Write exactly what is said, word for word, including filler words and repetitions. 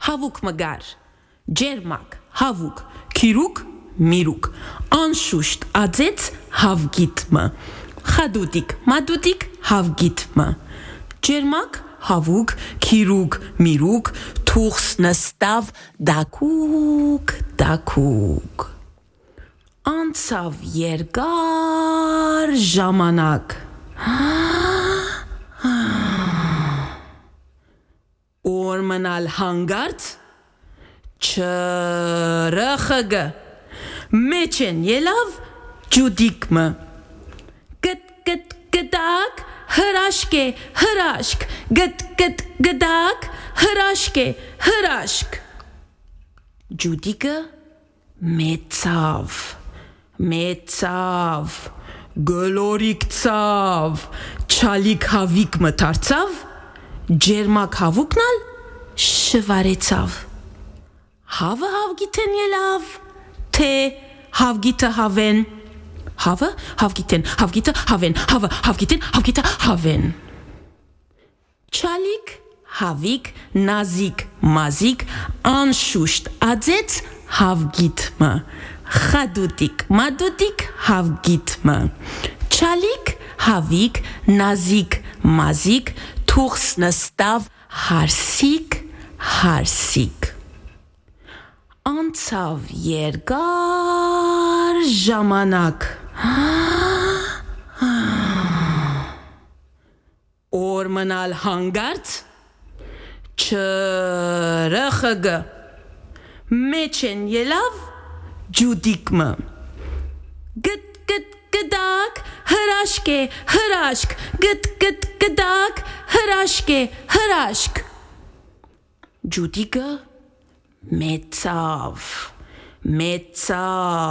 հավուկ մգար, ջերմակ, հավուկ, քիրուկ, միրուկ, անշուշտ ածեց հավգիտմը, խադուտիկ, մադուտիկ, հավգիտմը, ջերմակ, հավուկ, քիրուկ, միրուկ, թուխս նստավ դակուկ, դակուկ, անցավ երկար ժամանակ, օր մնալ հանգարց, չրխգը, մեջ են ելավ ջուդիկմը, գտ գտ գդակ, հրաշք է, հրաշք, գտ գտ գդակ, հրաշք է, հրաշք, ջուդիկը մեծավ, մեծավ, գլորիկցավ, չալիք հավիք մթարցավ, ջերմակ հավուկնալ շվարեցավ, հավը հավգիտեն ելավ, թե հավգիտը հավեն, հավը հավգիտեն, հավգիտը հավեն, հավը հավգիտեն, հավգիտը հավեն, չալիք, հավիք, նազիկ, մազիկ, անշուշտ ածեց հավգիտմը, խադուտիկ, մադուտիկ, հավգիտմը, չալիք, հավիք, նազիկ, մազիկ, թուխս նստավ հարսիկ, հարսիկ, անցավ երկար ժամանակ, օր մնալ հանգարց, չրխգը, մեջ են ելավ ջուդիկմը, գտ գտ գդակ, հրաշք է, հրաշք, գտ գտ գդակ, հրաշք է, հրաշք, ջուդիկը մեծավ, մեծավ,